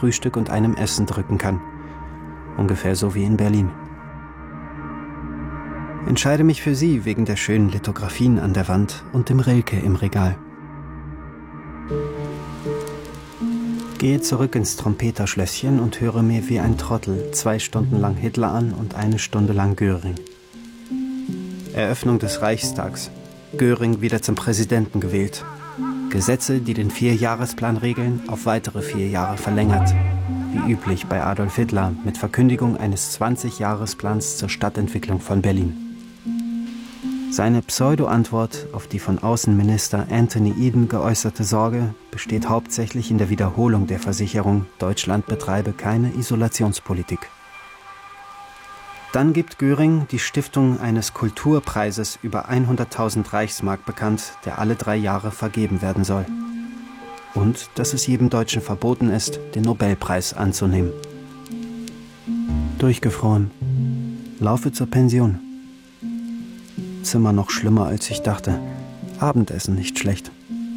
Frühstück und einem Essen drücken kann. Ungefähr so wie in Berlin. Entscheide mich für sie wegen der schönen Lithografien an der Wand und dem Rilke im Regal. Gehe zurück ins Trompeterschlösschen und höre mir wie ein Trottel 2 Stunden lang Hitler an und 1 Stunde lang Göring. Eröffnung des Reichstags. Göring wieder zum Präsidenten gewählt. Gesetze, die den 4-Jahresplan regeln, auf weitere 4 Jahre verlängert. Wie üblich bei Adolf Hitler mit Verkündigung eines 20-Jahresplans zur Stadtentwicklung von Berlin. Seine Pseudo-Antwort auf die von Außenminister Anthony Eden geäußerte Sorge besteht hauptsächlich in der Wiederholung der Versicherung, Deutschland betreibe keine Isolationspolitik. Dann gibt Göring die Stiftung eines Kulturpreises über 100.000 Reichsmark bekannt, der alle 3 Jahre vergeben werden soll. Und dass es jedem Deutschen verboten ist, den Nobelpreis anzunehmen. Durchgefroren. Laufe zur Pension. Zimmer noch schlimmer, als ich dachte. Abendessen nicht schlecht.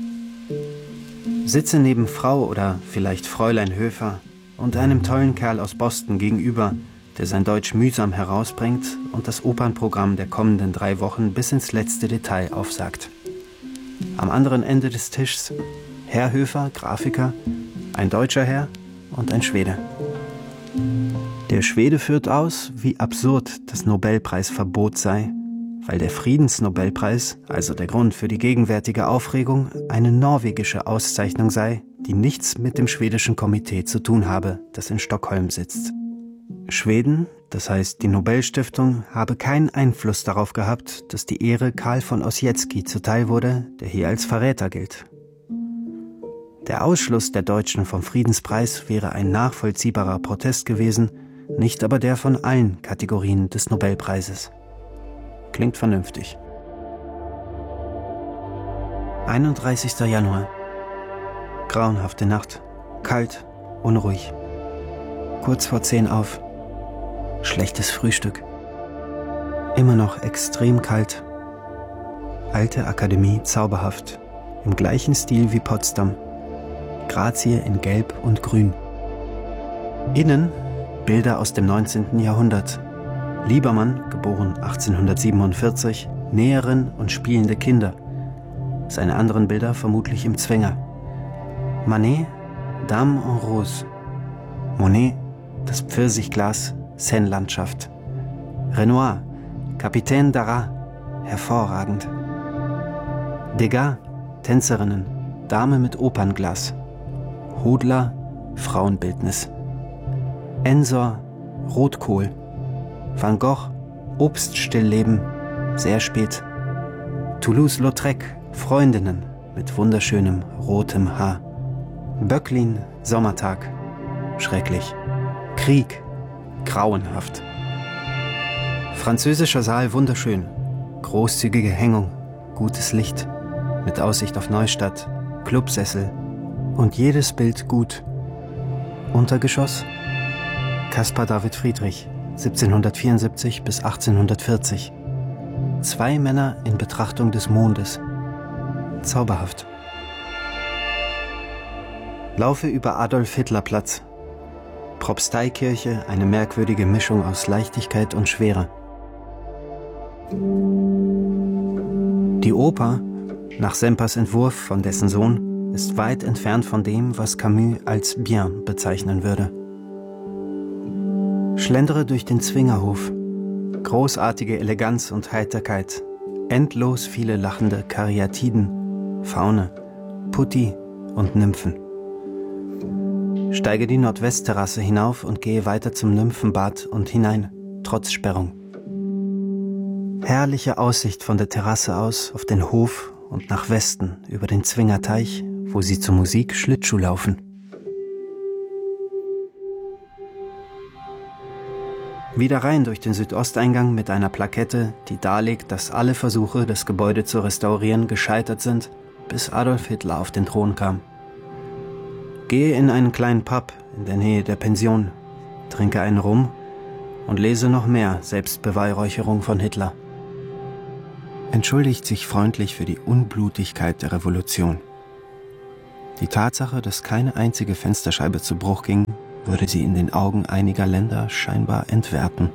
Sitze neben Frau oder vielleicht Fräulein Höfer und einem tollen Kerl aus Boston gegenüber, der sein Deutsch mühsam herausbringt und das Opernprogramm der kommenden 3 Wochen bis ins letzte Detail aufsagt. Am anderen Ende des Tischs Herr Höfer, Grafiker, ein deutscher Herr und ein Schwede. Der Schwede führt aus, wie absurd das Nobelpreisverbot sei, weil der Friedensnobelpreis, also der Grund für die gegenwärtige Aufregung, eine norwegische Auszeichnung sei, die nichts mit dem schwedischen Komitee zu tun habe, das in Stockholm sitzt. Schweden, das heißt die Nobelstiftung, habe keinen Einfluss darauf gehabt, dass die Ehre Karl von Ossietzky zuteil wurde, der hier als Verräter gilt. Der Ausschluss der Deutschen vom Friedenspreis wäre ein nachvollziehbarer Protest gewesen, nicht aber der von allen Kategorien des Nobelpreises. Klingt vernünftig. 31. Januar. Grauenhafte Nacht. Kalt, unruhig. Kurz vor 10 auf. Schlechtes Frühstück. Immer noch extrem kalt. Alte Akademie zauberhaft. Im gleichen Stil wie Potsdam. Grazie in Gelb und Grün. Innen Bilder aus dem 19. Jahrhundert. Liebermann, geboren 1847, Näherin und spielende Kinder. Seine anderen Bilder vermutlich im Zwinger. Manet, Dame en Rose. Monet, das Pfirsichglas, Seine-Landschaft. Renoir, Kapitän Darras, hervorragend. Degas, Tänzerinnen, Dame mit Opernglas. Hodler, Frauenbildnis. Ensor, Rotkohl. Van Gogh, Obststillleben, sehr spät. Toulouse-Lautrec, Freundinnen mit wunderschönem rotem Haar. Böcklin, Sommertag, schrecklich. Krieg, grauenhaft. Französischer Saal wunderschön. Großzügige Hängung, gutes Licht, mit Aussicht auf Neustadt, Clubsessel und jedes Bild gut. Untergeschoss, Caspar David Friedrich, 1774 bis 1840. 2 Männer in Betrachtung des Mondes. Zauberhaft. Laufe über Adolf-Hitler-Platz. Propsteikirche, eine merkwürdige Mischung aus Leichtigkeit und Schwere. Die Oper, nach Sempers Entwurf von dessen Sohn, ist weit entfernt von dem, was Camus als bien bezeichnen würde. Schlendere durch den Zwingerhof. Großartige Eleganz und Heiterkeit. Endlos viele lachende Karyatiden, Faune, Putti und Nymphen. Steige die Nordwestterrasse hinauf und gehe weiter zum Nymphenbad und hinein, trotz Sperrung. Herrliche Aussicht von der Terrasse aus auf den Hof und nach Westen über den Zwingerteich, wo sie zur Musik Schlittschuh laufen. Wieder rein durch den Südosteingang mit einer Plakette, die darlegt, dass alle Versuche, das Gebäude zu restaurieren, gescheitert sind, bis Adolf Hitler auf den Thron kam. Gehe in einen kleinen Pub in der Nähe der Pension, trinke einen Rum und lese noch mehr Selbstbeweihräucherung von Hitler. Entschuldigt sich freundlich für die Unblutigkeit der Revolution. Die Tatsache, dass keine einzige Fensterscheibe zu Bruch ging, würde sie in den Augen einiger Länder scheinbar entwerten.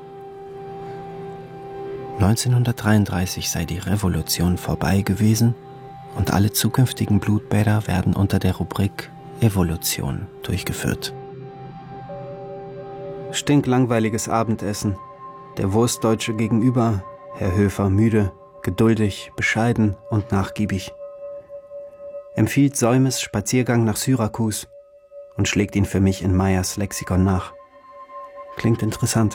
1933 sei die Revolution vorbei gewesen und alle zukünftigen Blutbäder werden unter der Rubrik Evolution durchgeführt. Stinklangweiliges Abendessen. Der Wurstdeutsche gegenüber, Herr Höfer, müde, geduldig, bescheiden und nachgiebig. Empfiehlt Säumes Spaziergang nach Syrakus und schlägt ihn für mich in Meyers Lexikon nach. Klingt interessant.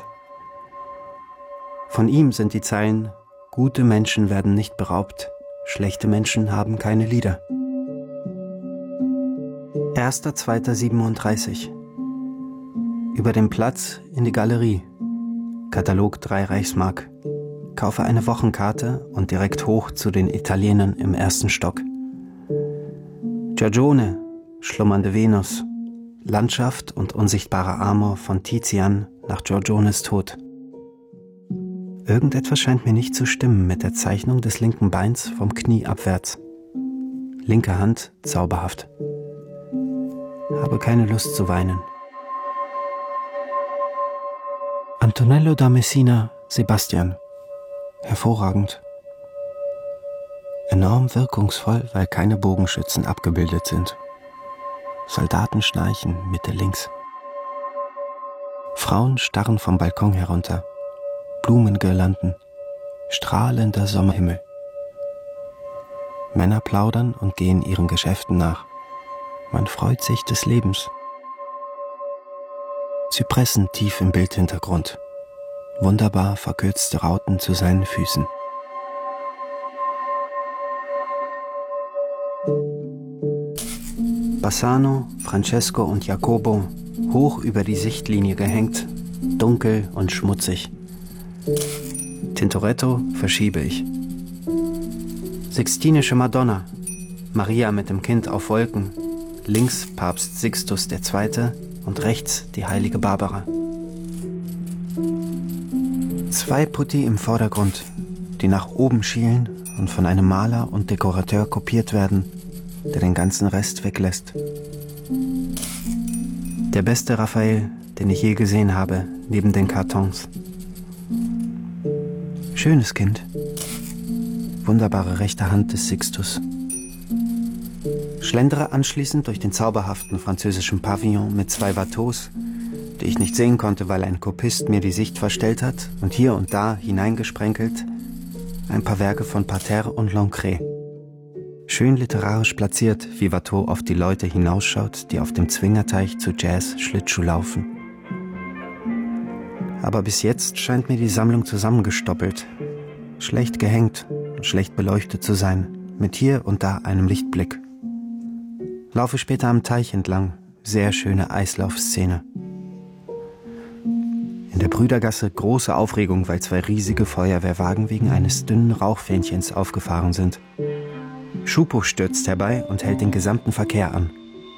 Von ihm sind die Zeilen: Gute Menschen werden nicht beraubt, schlechte Menschen haben keine Lieder. 1.2.37. Über den Platz in die Galerie. Katalog 3 Reichsmark. Kaufe eine Wochenkarte und direkt hoch zu den Italienern im 1. Stock. Giorgione, schlummernde Venus, Landschaft und unsichtbarer Amor von Tizian nach Giorgiones Tod. Irgendetwas scheint mir nicht zu stimmen mit der Zeichnung des linken Beins vom Knie abwärts. Linke Hand zauberhaft. Habe keine Lust zu weinen. Antonello da Messina, Sebastian. Hervorragend. Enorm wirkungsvoll, weil keine Bogenschützen abgebildet sind. Soldaten schnarchen, Mitte links. Frauen starren vom Balkon herunter. Blumengirlanden. Strahlender Sommerhimmel. Männer plaudern und gehen ihren Geschäften nach. Man freut sich des Lebens. Zypressen tief im Bildhintergrund. Wunderbar verkürzte Rauten zu seinen Füßen. Bassano, Francesco und Jacobo, hoch über die Sichtlinie gehängt, dunkel und schmutzig. Tintoretto verschiebe ich. Sixtinische Madonna, Maria mit dem Kind auf Wolken, links Papst Sixtus II. Und rechts die heilige Barbara. 2 Putti im Vordergrund, die nach oben schielen und von einem Maler und Dekorateur kopiert werden, der den ganzen Rest weglässt. Der beste Raphael, den ich je gesehen habe, neben den Kartons. Schönes Kind. Wunderbare rechte Hand des Sixtus. Schlendere anschließend durch den zauberhaften französischen Pavillon mit 2 Watteaus, die ich nicht sehen konnte, weil ein Kopist mir die Sicht verstellt hat, und hier und da hineingesprenkelt ein paar Werke von Pater und Lancret. Schön literarisch platziert, wie Watteau auf die Leute hinausschaut, die auf dem Zwingerteich zu Jazz Schlittschuh laufen. Aber bis jetzt scheint mir die Sammlung zusammengestoppelt, schlecht gehängt und schlecht beleuchtet zu sein, mit hier und da einem Lichtblick. Laufe später am Teich entlang, sehr schöne Eislaufszene. In der Brüdergasse große Aufregung, weil 2 riesige Feuerwehrwagen wegen eines dünnen Rauchfähnchens aufgefahren sind. Schupo stürzt herbei und hält den gesamten Verkehr an.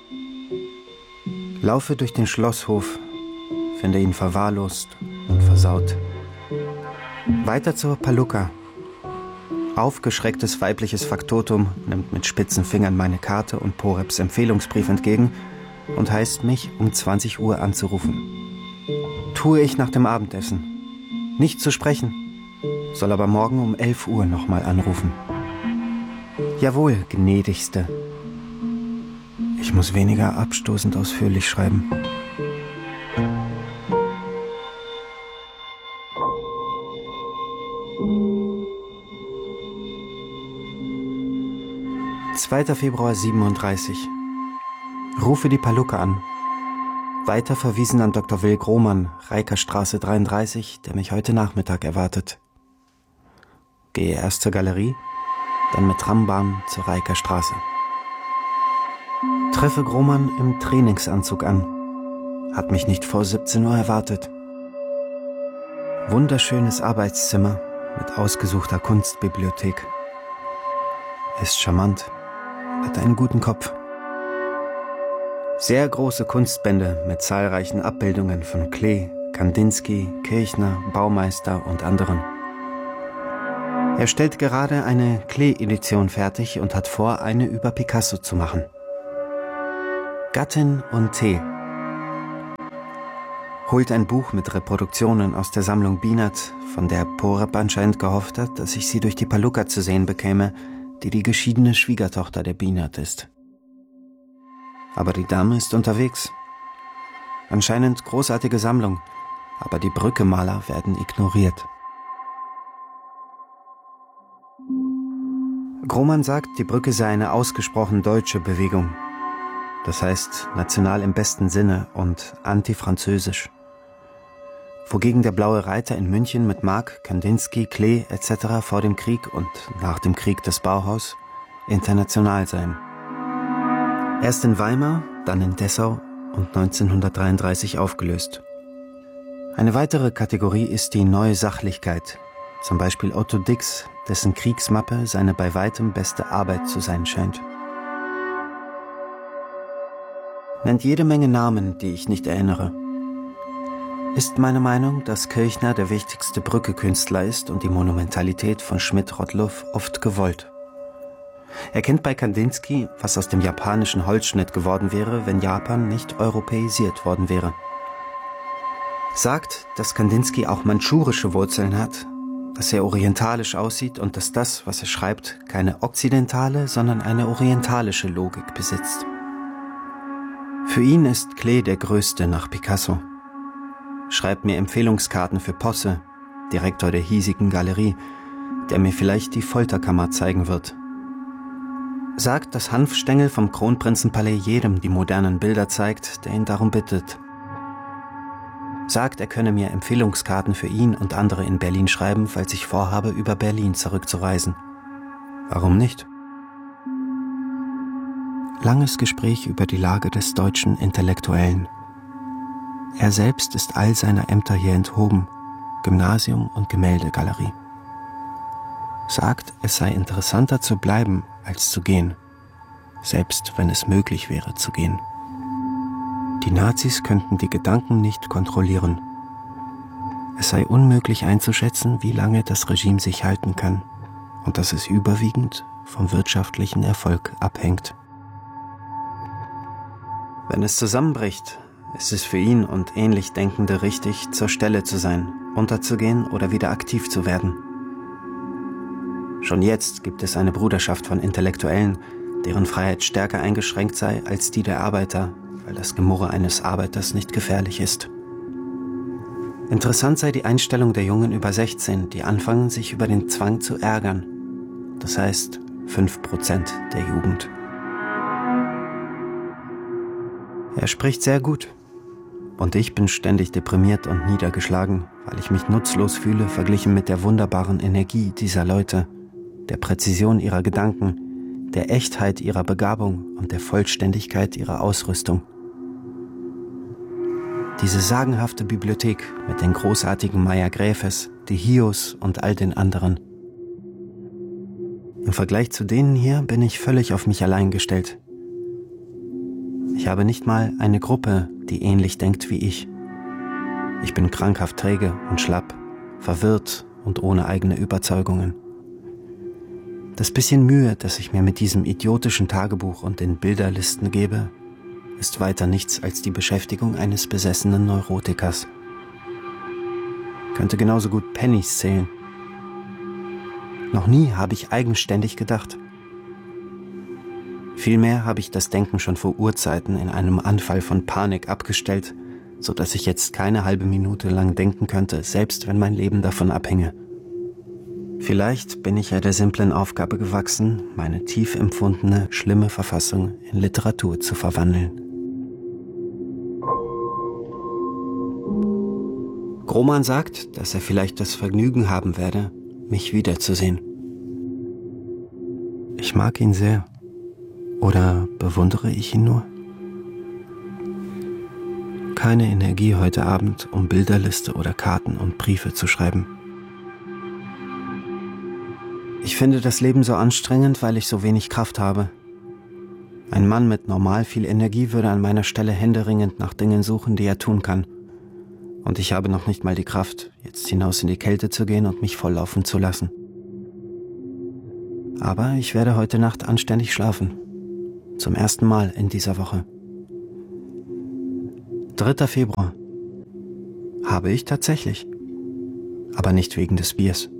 Laufe durch den Schlosshof, finde ihn verwahrlost und versaut. Weiter zur Palukka. Aufgeschrecktes weibliches Faktotum nimmt mit spitzen Fingern meine Karte und Poreps Empfehlungsbrief entgegen und heißt mich, um 20 Uhr anzurufen. Tue ich nach dem Abendessen. Nicht zu sprechen, soll aber morgen um 11 Uhr nochmal anrufen. Jawohl, gnädigste. Ich muss weniger abstoßend ausführlich schreiben. »2. Februar 37. Rufe die Palukka an. Weiter verwiesen an Dr. Will Grohmann, Reikerstraße 33, der mich heute Nachmittag erwartet. Gehe erst zur Galerie, dann mit Trambahn zur Reikerstraße. Treffe Grohmann im Trainingsanzug an. Hat mich nicht vor 17 Uhr erwartet. Wunderschönes Arbeitszimmer mit ausgesuchter Kunstbibliothek. Er ist charmant, hat einen guten Kopf. Sehr große Kunstbände mit zahlreichen Abbildungen von Klee, Kandinsky, Kirchner, Baumeister und anderen. Er stellt gerade eine Klee-Edition fertig und hat vor, eine über Picasso zu machen. Gattin und Tee. holt ein Buch mit Reproduktionen aus der Sammlung Bienert, von der Porep anscheinend gehofft hat, dass ich sie durch die Palukka zu sehen bekäme, die die geschiedene Schwiegertochter der Bienert ist. Aber die Dame ist unterwegs. Anscheinend großartige Sammlung, aber die Brückemaler werden ignoriert. Grohmann sagt, die Brücke sei eine ausgesprochen deutsche Bewegung. Das heißt, national im besten Sinne und antifranzösisch. Wogegen der Blaue Reiter in München mit Marx, Kandinsky, Klee etc. vor dem Krieg und nach dem Krieg des Bauhaus international seien. Erst in Weimar, dann in Dessau und 1933 aufgelöst. Eine weitere Kategorie ist die neue Sachlichkeit, zum Beispiel Otto Dix, dessen Kriegsmappe seine bei weitem beste Arbeit zu sein scheint. Nennt jede Menge Namen, die ich nicht erinnere. Ist meine Meinung, dass Kirchner der wichtigste Brücke-Künstler ist und die Monumentalität von Schmidt-Rottluff oft gewollt. Er kennt bei Kandinsky, was aus dem japanischen Holzschnitt geworden wäre, wenn Japan nicht europäisiert worden wäre. Sagt, dass Kandinsky auch mandschurische Wurzeln hat, dass er orientalisch aussieht und dass das, was er schreibt, keine okzidentale, sondern eine orientalische Logik besitzt. Für ihn ist Klee der Größte nach Picasso. Schreibt mir Empfehlungskarten für Posse, Direktor der hiesigen Galerie, der mir vielleicht die Folterkammer zeigen wird. Sagt, dass Hanfstengel vom Kronprinzenpalais jedem die modernen Bilder zeigt, der ihn darum bittet. Sagt, er könne mir Empfehlungskarten für ihn und andere in Berlin schreiben, falls ich vorhabe, über Berlin zurückzureisen. Warum nicht? Langes Gespräch über die Lage des deutschen Intellektuellen. Er selbst ist all seiner Ämter hier enthoben, Gymnasium und Gemäldegalerie. Sagt, es sei interessanter zu bleiben, als zu gehen, selbst wenn es möglich wäre zu gehen. Die Nazis könnten die Gedanken nicht kontrollieren. Es sei unmöglich einzuschätzen, wie lange das Regime sich halten kann und dass es überwiegend vom wirtschaftlichen Erfolg abhängt. Wenn es zusammenbricht, ist es für ihn und ähnlich Denkende richtig, zur Stelle zu sein, unterzugehen oder wieder aktiv zu werden. Schon jetzt gibt es eine Bruderschaft von Intellektuellen, deren Freiheit stärker eingeschränkt sei als die der Arbeiter, weil das Gemurre eines Arbeiters nicht gefährlich ist. Interessant sei die Einstellung der Jungen über 16, die anfangen, sich über den Zwang zu ärgern. Das heißt 5% der Jugend. Er spricht sehr gut. Und ich bin ständig deprimiert und niedergeschlagen, weil ich mich nutzlos fühle, verglichen mit der wunderbaren Energie dieser Leute, der Präzision ihrer Gedanken, der Echtheit ihrer Begabung und der Vollständigkeit ihrer Ausrüstung. Diese sagenhafte Bibliothek mit den großartigen Meyer Gräfes, die Hios und all den anderen. Im Vergleich zu denen hier bin ich völlig auf mich allein gestellt. Ich habe nicht mal eine Gruppe, die ähnlich denkt wie ich. Ich bin krankhaft träge und schlapp, verwirrt und ohne eigene Überzeugungen. Das bisschen Mühe, das ich mir mit diesem idiotischen Tagebuch und den Bilderlisten gebe, ist weiter nichts als die Beschäftigung eines besessenen Neurotikers. Könnte genauso gut Pennies zählen. Noch nie habe ich eigenständig gedacht. Vielmehr habe ich das Denken schon vor Urzeiten in einem Anfall von Panik abgestellt, so dass ich jetzt keine halbe Minute lang denken könnte, selbst wenn mein Leben davon abhinge. Vielleicht bin ich ja der simplen Aufgabe gewachsen, meine tief empfundene, schlimme Verfassung in Literatur zu verwandeln. Grohmann sagt, dass er vielleicht das Vergnügen haben werde, mich wiederzusehen. Ich mag ihn sehr. Oder bewundere ich ihn nur? Keine Energie heute Abend, um Bilderliste oder Karten und Briefe zu schreiben. Ich finde das Leben so anstrengend, weil ich so wenig Kraft habe. Ein Mann mit normal viel Energie würde an meiner Stelle händeringend nach Dingen suchen, die er tun kann. Und ich habe noch nicht mal die Kraft, jetzt hinaus in die Kälte zu gehen und mich volllaufen zu lassen. Aber ich werde heute Nacht anständig schlafen. Zum ersten Mal in dieser Woche. 3. Februar. Habe ich tatsächlich. Aber nicht wegen des Biers.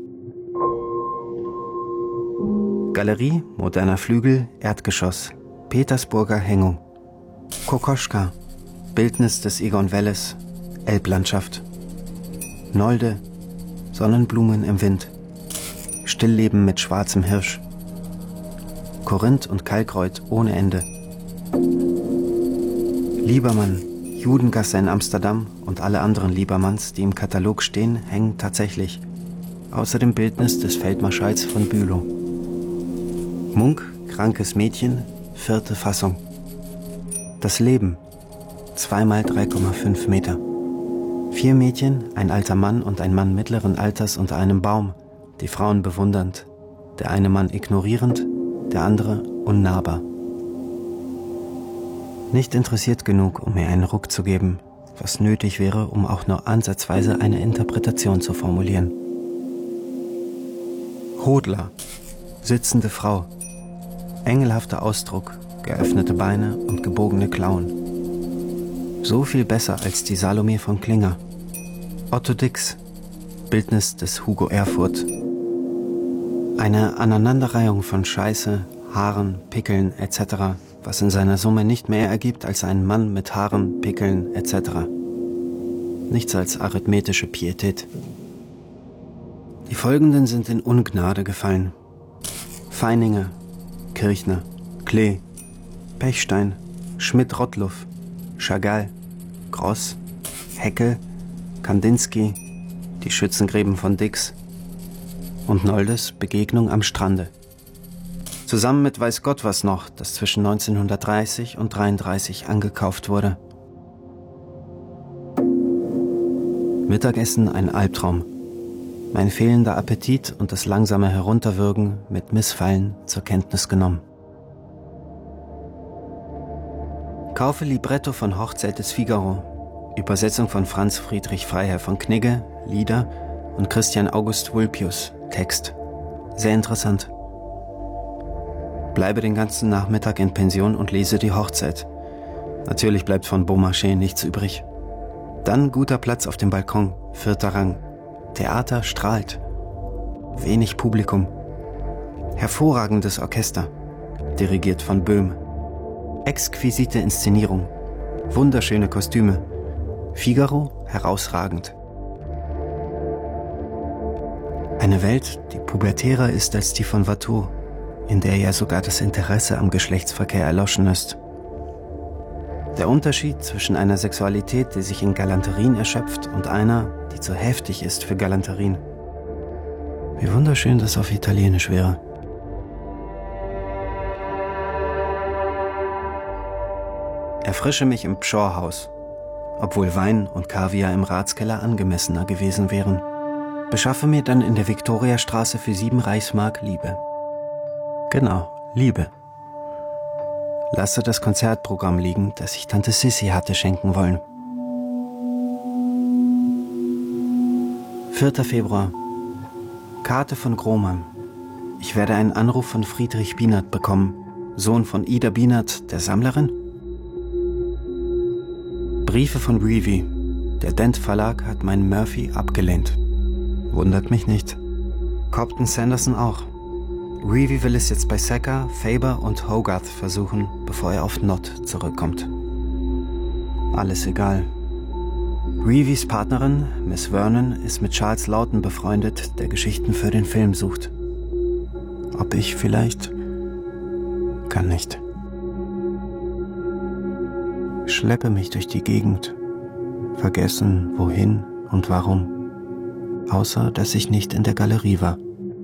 Galerie, moderner Flügel, Erdgeschoss, Petersburger Hängung. Kokoschka, Bildnis des Egon Welles, Elblandschaft. Nolde, Sonnenblumen im Wind. Stillleben mit schwarzem Hirsch. Korinth und Kalkreuth ohne Ende. Liebermann, Judengasse in Amsterdam und alle anderen Liebermanns, die im Katalog stehen, hängen tatsächlich. Außer dem Bildnis des Feldmarschalls von Bülow. Munk, krankes Mädchen, 4. Fassung. Das Leben, 2 mal 3,5 Meter. 4 Mädchen, ein alter Mann und ein Mann mittleren Alters unter einem Baum, die Frauen bewundernd, der eine Mann ignorierend, der andere unnahbar. Nicht interessiert genug, um mir einen Ruck zu geben, was nötig wäre, um auch nur ansatzweise eine Interpretation zu formulieren. Hodler, sitzende Frau, engelhafter Ausdruck, geöffnete Beine und gebogene Klauen. So viel besser als die Salome von Klinger. Otto Dix, Bildnis des Hugo Erfurt. Eine Aneinanderreihung von Scheiße, Haaren, Pickeln etc., was in seiner Summe nicht mehr ergibt als einen Mann mit Haaren, Pickeln etc. Nichts als arithmetische Pietät. Die folgenden sind in Ungnade gefallen. Feininger, Kirchner, Klee, Pechstein, Schmidt-Rottluff, Chagall, Gross, Heckel, Kandinsky, die Schützengräben von Dix und Noldes Begegnung am Strande. Zusammen mit weiß Gott was noch, das zwischen 1930 und 1933 angekauft wurde. Mittagessen ein Albtraum. Mein fehlender Appetit und das langsame Herunterwürgen mit Missfallen zur Kenntnis genommen. Kaufe Libretto von Hochzeit des Figaro, Übersetzung von Franz Friedrich Freiherr von Knigge, Lieder und Christian August Vulpius, Text. Sehr interessant. Bleibe den ganzen Nachmittag in Pension und lese die Hochzeit. Natürlich bleibt von Beaumarchais nichts übrig. Dann guter Platz auf dem Balkon, 4. Rang. Theater strahlt. Wenig Publikum. Hervorragendes Orchester, dirigiert von Böhm. Exquisite Inszenierung. Wunderschöne Kostüme. Figaro herausragend. Eine Welt, die pubertärer ist als die von Watteau, in der ja sogar das Interesse am Geschlechtsverkehr erloschen ist. Der Unterschied zwischen einer Sexualität, die sich in Galanterien erschöpft, und einer, die zu heftig ist für Galanterien. Wie wunderschön das auf Italienisch wäre. Erfrische mich im Pschorrhaus, obwohl Wein und Kaviar im Ratskeller angemessener gewesen wären. Beschaffe mir dann in der Viktoriastraße für 7 Reichsmark Liebe. Genau, Liebe. Lasse das Konzertprogramm liegen, das ich Tante Sissi hatte schenken wollen. 4. Februar. Karte von Grohmann. Ich werde einen Anruf von Friedrich Bienert bekommen, Sohn von Ida Bienert, der Sammlerin. Briefe von Reevy. Der Dent Verlag hat meinen Murphy abgelehnt. Wundert mich nicht. Cobden Sanderson auch. Reevy will es jetzt bei Sacker, Faber und Hogarth versuchen, bevor er auf Nott zurückkommt. Alles egal. Reevys Partnerin, Miss Vernon, ist mit Charles Laughton befreundet, der Geschichten für den Film sucht. Ob ich vielleicht? Kann nicht. Schleppe mich durch die Gegend, vergessen, wohin und warum. Außer, dass ich nicht in der Galerie war.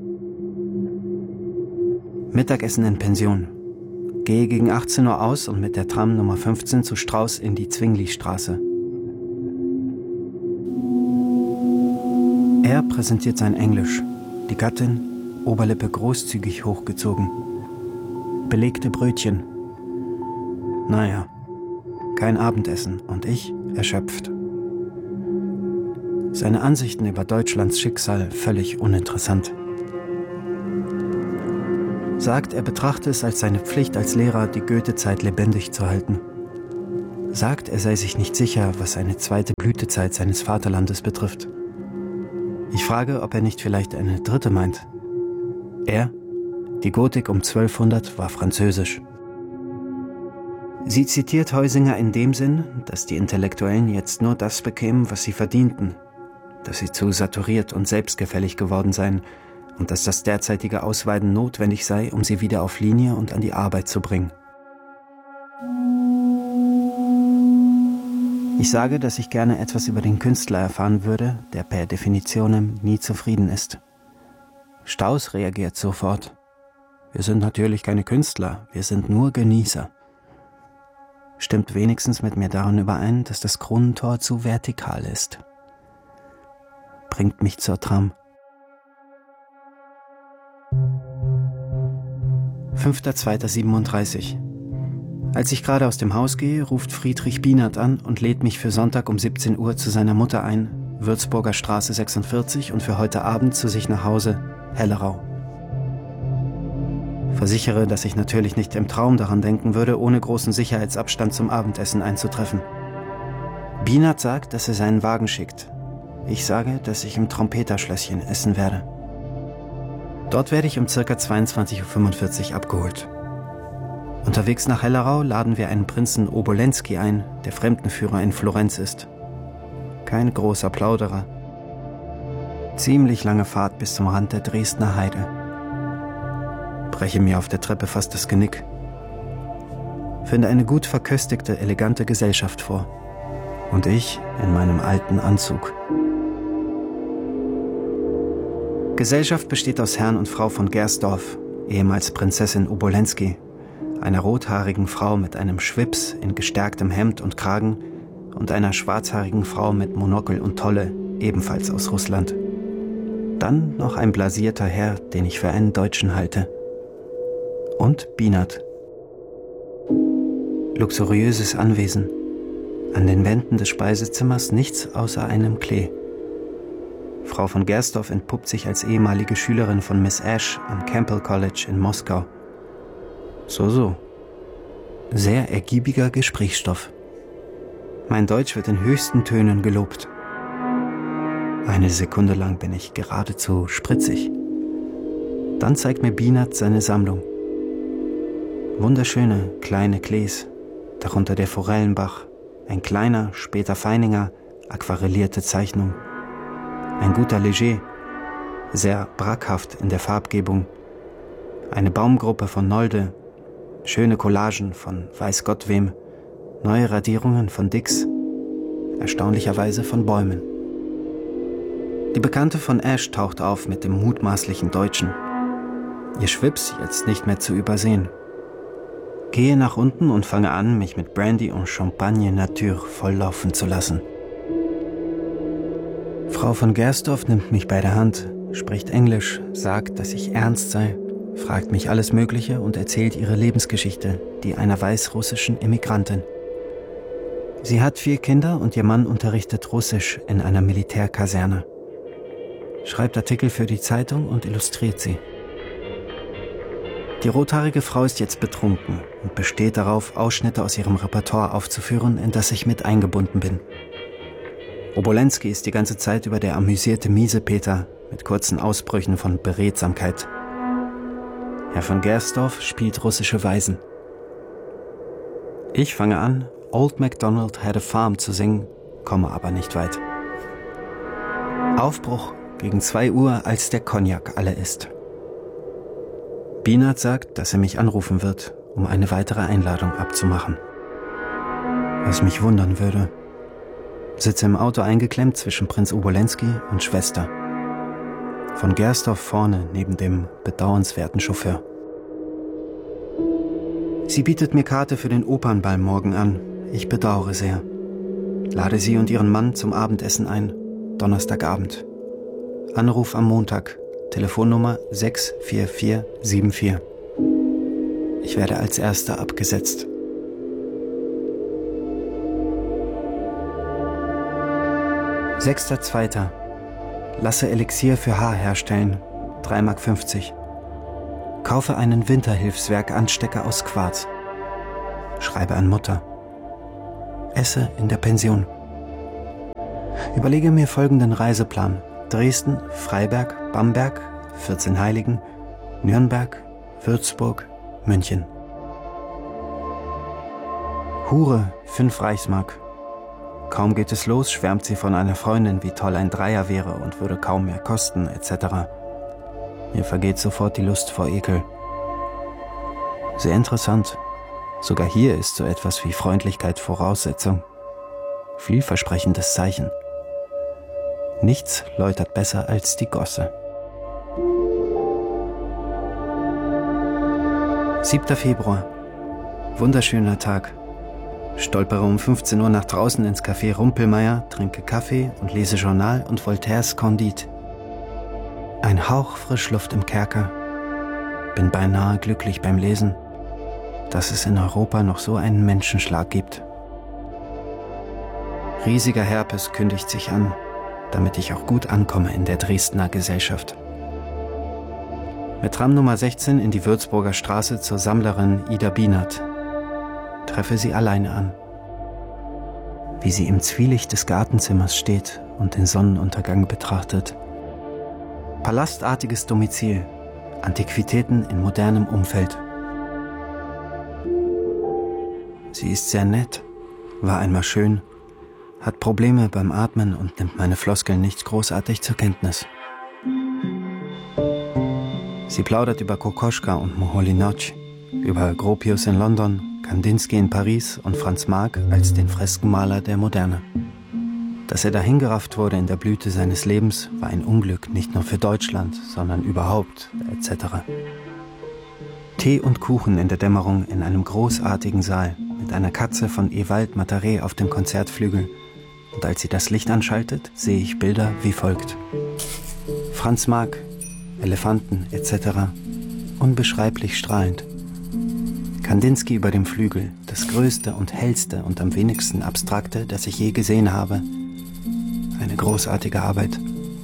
Mittagessen in Pension. Gehe gegen 18 Uhr aus und mit der Tram Nummer 15 zu Strauß in die Zwinglistraße. Er präsentiert sein Englisch. Die Gattin, Oberlippe großzügig hochgezogen. Belegte Brötchen. Naja, kein Abendessen und ich erschöpft. Seine Ansichten über Deutschlands Schicksal völlig uninteressant. Sagt, er betrachte es als seine Pflicht als Lehrer, die Goethe-Zeit lebendig zu halten. sagt, er sei sich nicht sicher, was eine zweite Blütezeit seines Vaterlandes betrifft. Ich frage, ob er nicht vielleicht eine dritte meint. Die Gotik um 1200 war französisch. Sie zitiert Heusinger in dem Sinn, dass die Intellektuellen jetzt nur das bekämen, was sie verdienten, dass sie zu saturiert und selbstgefällig geworden seien und dass das derzeitige Ausweiden notwendig sei, um sie wieder auf Linie und an die Arbeit zu bringen. Ich sage, dass ich gerne etwas über den Künstler erfahren würde, der per Definitionem nie zufrieden ist. Staus reagiert sofort. Wir sind natürlich keine Künstler, wir sind nur Genießer. Stimmt wenigstens mit mir darin überein, dass das Kronentor zu vertikal ist. Bringt mich zur Tram. 5.2.37. Als ich gerade aus dem Haus gehe, ruft Friedrich Bienert an und lädt mich für Sonntag um 17 Uhr zu seiner Mutter ein, Würzburger Straße 46, und für heute Abend zu sich nach Hause, Hellerau. Versichere, dass ich natürlich nicht im Traum daran denken würde, ohne großen Sicherheitsabstand zum Abendessen einzutreffen. Bienert sagt, dass er seinen Wagen schickt. Ich sage, dass ich im Trompeterschlösschen essen werde. Dort werde ich um ca. 22.45 Uhr abgeholt. Unterwegs nach Hellerau laden wir einen Prinzen Obolensky ein, der Fremdenführer in Florenz ist. Kein großer Plauderer. Ziemlich lange Fahrt bis zum Rand der Dresdner Heide. Breche mir auf der Treppe fast das Genick. Finde eine gut verköstigte, elegante Gesellschaft vor. Und ich in meinem alten Anzug. Gesellschaft besteht aus Herrn und Frau von Gersdorf, ehemals Prinzessin Obolensky, einer rothaarigen Frau mit einem Schwips in gestärktem Hemd und Kragen und einer schwarzhaarigen Frau mit Monokel und Tolle, ebenfalls aus Russland. Dann noch ein blasierter Herr, den ich für einen Deutschen halte. Und Bienert. Luxuriöses Anwesen. An den Wänden des Speisezimmers nichts außer einem Klee. Frau von Gersdorf entpuppt sich als ehemalige Schülerin von Miss Ash am Campbell College in Moskau. So. Sehr ergiebiger Gesprächsstoff. Mein Deutsch wird in höchsten Tönen gelobt. Eine Sekunde lang bin ich geradezu spritzig. Dann zeigt mir Bienert seine Sammlung. Wunderschöne kleine Klees, darunter der Forellenbach, ein kleiner, später Feininger, aquarellierte Zeichnung. Ein guter Léger, sehr brackhaft in der Farbgebung. Eine Baumgruppe von Nolde, schöne Collagen von weiß Gott wem, neue Radierungen von Dix, erstaunlicherweise von Bäumen. Die Bekannte von Ash taucht auf mit dem mutmaßlichen Deutschen. Ihr Schwips jetzt nicht mehr zu übersehen. Gehe nach unten und fange an, mich mit Brandy und Champagne Nature volllaufen zu lassen. Frau von Gersdorf nimmt mich bei der Hand, spricht Englisch, sagt, dass ich ernst sei, fragt mich alles Mögliche und erzählt ihre Lebensgeschichte, die einer weißrussischen Immigrantin. Sie hat 4 Kinder und ihr Mann unterrichtet Russisch in einer Militärkaserne. Schreibt Artikel für die Zeitung und illustriert sie. Die rothaarige Frau ist jetzt betrunken und besteht darauf, Ausschnitte aus ihrem Repertoire aufzuführen, in das ich mit eingebunden bin. Obolensky ist die ganze Zeit über der amüsierte Miesepeter mit kurzen Ausbrüchen von Beredsamkeit. Herr von Gersdorf spielt russische Weisen. Ich fange an, Old MacDonald Had a Farm zu singen, komme aber nicht weit. Aufbruch gegen 2 Uhr, als der Cognac alle ist. Bienert sagt, dass er mich anrufen wird, um eine weitere Einladung abzumachen. Was mich wundern würde. Sitze im Auto eingeklemmt zwischen Prinz Obolensky und Schwester. Von Gersdorf vorne neben dem bedauernswerten Chauffeur. Sie bietet mir Karte für den Opernball morgen an. Ich bedauere sehr. Lade sie und ihren Mann zum Abendessen ein. Donnerstagabend. Anruf am Montag. Telefonnummer 64474. Ich werde als Erster abgesetzt. Sechster Zweiter. Lasse Elixier für Haar herstellen. 3,50 Mark. Kaufe einen Winterhilfswerk-Anstecker aus Quarz. Schreibe an Mutter. esse in der Pension. Überlege mir folgenden Reiseplan: Dresden, Freiberg, Bamberg, 14 Heiligen, Nürnberg, Würzburg, München. Hure, 5 Reichsmark. Kaum geht es los, schwärmt sie von einer Freundin, wie toll ein Dreier wäre und würde kaum mehr kosten, etc. Mir vergeht sofort die Lust vor Ekel. Sehr interessant. Sogar hier ist so etwas wie Freundlichkeit Voraussetzung. Vielversprechendes Zeichen. Nichts läutert besser als die Gosse. 7. Februar. Wunderschöner Tag. Stolpere um 15 Uhr nach draußen ins Café Rumpelmeier, trinke Kaffee und lese Journal und Voltaires Candide. Ein Hauch Frischluft im Kerker. Bin beinahe glücklich beim Lesen, dass es in Europa noch so einen Menschenschlag gibt. Riesiger Herpes kündigt sich an, damit ich auch gut ankomme in der Dresdner Gesellschaft. Mit Tram Nummer 16 in die Würzburger Straße zur Sammlerin Ida Bienert. Treffe sie alleine an. Wie sie im Zwielicht des Gartenzimmers steht und den Sonnenuntergang betrachtet. Palastartiges Domizil, Antiquitäten in modernem Umfeld. Sie ist sehr nett, war einmal schön, hat Probleme beim Atmen und nimmt meine Floskeln nicht großartig zur Kenntnis. Sie plaudert über Kokoschka und Moholy-Nagy, über Gropius in London, Kandinsky in Paris und Franz Marc als den Freskenmaler der Moderne. Dass er dahingerafft wurde in der Blüte seines Lebens, war ein Unglück, nicht nur für Deutschland, sondern überhaupt, etc. Tee und Kuchen in der Dämmerung in einem großartigen Saal mit einer Katze von Ewald Mataré auf dem Konzertflügel. Und als sie das Licht anschaltet, sehe ich Bilder wie folgt. Franz Marc, Elefanten, etc. Unbeschreiblich strahlend. Kandinsky über dem Flügel, das größte und hellste und am wenigsten abstrakte, das ich je gesehen habe. Eine großartige Arbeit.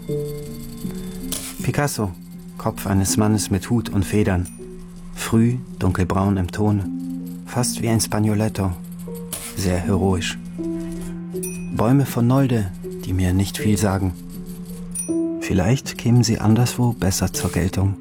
Picasso, Kopf eines Mannes mit Hut und Federn. Früh, dunkelbraun im Ton, fast wie ein Spagnoletto. Sehr heroisch. Bäume von Nolde, die mir nicht viel sagen. Vielleicht kämen sie anderswo besser zur Geltung.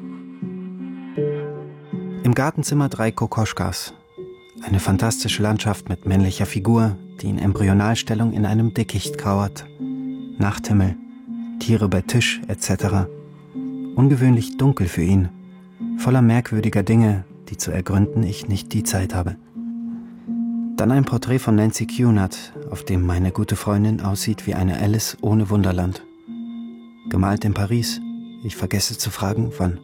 Im Gartenzimmer 3 Kokoschkas. Eine fantastische Landschaft mit männlicher Figur, die in Embryonalstellung in einem Dickicht kauert. Nachthimmel, Tiere bei Tisch, etc. Ungewöhnlich dunkel für ihn, voller merkwürdiger Dinge, die zu ergründen ich nicht die Zeit habe. Dann ein Porträt von Nancy Cunard, auf dem meine gute Freundin aussieht wie eine Alice ohne Wunderland. Gemalt in Paris, ich vergesse zu fragen, wann.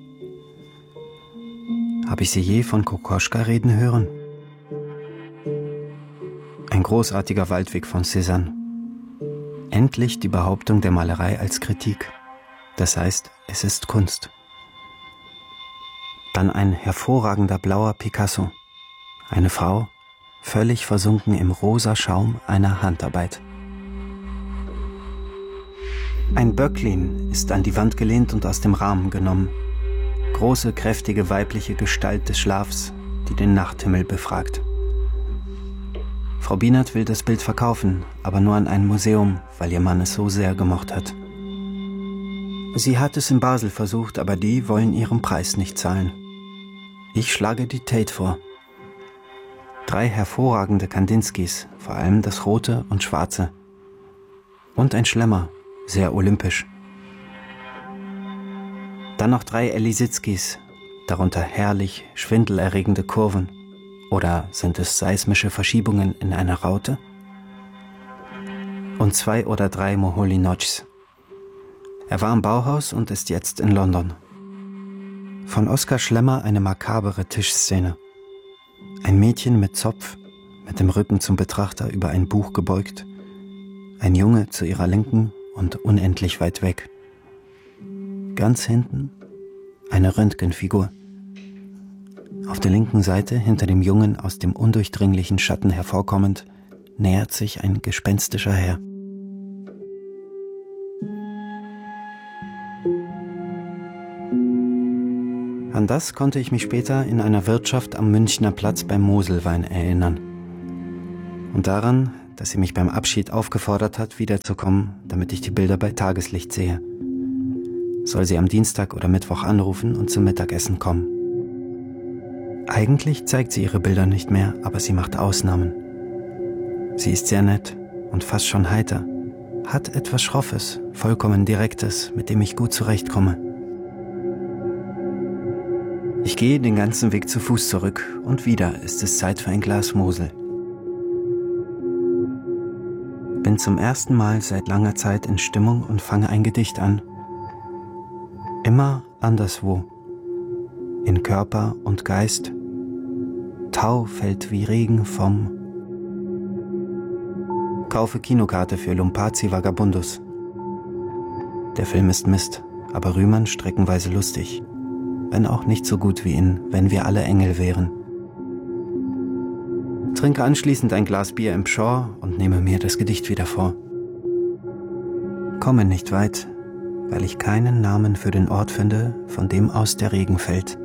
Habe ich sie je von Kokoschka reden hören? Ein großartiger Waldweg von Cézanne. Endlich die Behauptung der Malerei als Kritik. Das heißt, es ist Kunst. Dann ein hervorragender blauer Picasso. Eine Frau, völlig versunken im rosa Schaum einer Handarbeit. Ein Böcklin ist an die Wand gelehnt und aus dem Rahmen genommen. Große, kräftige weibliche Gestalt des Schlafs, die den Nachthimmel befragt. Frau Bienert will das Bild verkaufen, aber nur an ein Museum, weil ihr Mann es so sehr gemocht hat. Sie hat es in Basel versucht, aber die wollen ihren Preis nicht zahlen. Ich schlage die Tate vor. 3 hervorragende Kandinskys, vor allem das Rote und Schwarze. Und ein Schlemmer, sehr olympisch. Dann noch 3 Elisitzkis, darunter herrlich schwindelerregende Kurven. Oder sind es seismische Verschiebungen in einer Raute? Und 2 oder 3 Moholy-Nagys. Er war im Bauhaus und ist jetzt in London. Von Oskar Schlemmer eine makabere Tischszene. Ein Mädchen mit Zopf, mit dem Rücken zum Betrachter über ein Buch gebeugt. Ein Junge zu ihrer Linken und unendlich weit weg. Ganz hinten eine Röntgenfigur. Auf der linken Seite, hinter dem Jungen aus dem undurchdringlichen Schatten hervorkommend, nähert sich ein gespenstischer Herr. An das konnte ich mich später in einer Wirtschaft am Münchner Platz beim Moselwein erinnern. Und daran, dass sie mich beim Abschied aufgefordert hat, wiederzukommen, damit ich die Bilder bei Tageslicht sehe. Soll sie am Dienstag oder Mittwoch anrufen und zum Mittagessen kommen. Eigentlich zeigt sie ihre Bilder nicht mehr, aber sie macht Ausnahmen. Sie ist sehr nett und fast schon heiter, hat etwas Schroffes, vollkommen Direktes, mit dem ich gut zurechtkomme. Ich gehe den ganzen Weg zu Fuß zurück und wieder ist es Zeit für ein Glas Mosel. Bin zum ersten Mal seit langer Zeit in Stimmung und fange ein Gedicht an. Immer anderswo, in Körper und Geist, Tau fällt wie Regen vom. Kaufe Kinokarte für Lumpazi Vagabundus. Der Film ist Mist, aber Rühmann streckenweise lustig, wenn auch nicht so gut wie in Wenn wir alle Engel wären. Trinke anschließend ein Glas Bier im Pschorr und nehme mir das Gedicht wieder vor. Komme nicht weit, weil ich keinen Namen für den Ort finde, von dem aus der Regen fällt.